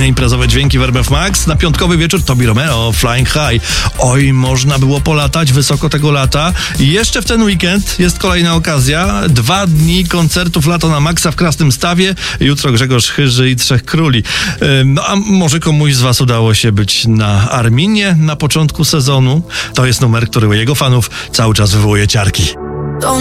kolejne imprezowe dźwięki w RMF Max. Na piątkowy wieczór Tobi Romeo, Flying High. Oj, można było polatać wysoko tego lata. I jeszcze w ten weekend jest kolejna okazja. 2 dni koncertów Lato na Maxa w Krasnym Stawie. Jutro Grzegorz Chyży i Trzech Króli. No a może komuś z was udało się być na Arminie na początku sezonu? To jest numer, który u jego fanów cały czas wywołuje ciarki.